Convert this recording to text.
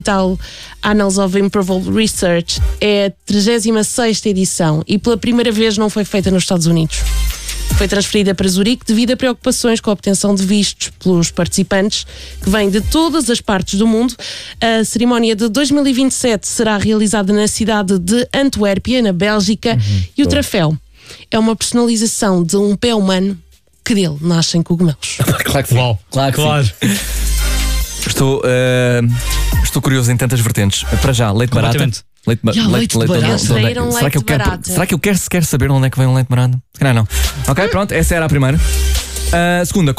tal Annals of Improved Research é a 36ª edição e pela primeira vez não foi feita nos Estados Unidos. Foi transferida para Zurique devido a preocupações com a obtenção de vistos pelos participantes que vêm de todas as partes do mundo. A cerimónia de 2027 será realizada na cidade de Antuérpia, na Bélgica, e o troféu é uma personalização de um pé humano que dele nascem cogumelos. Claro que sim. Uau, claro que sim. Estou curioso em tantas vertentes. Para já, leite barato. Leite leite barato. Será que eu quero sequer saber onde é que vem o leite barato? Se calhar não. Ok, pronto, essa era a primeira. A segunda,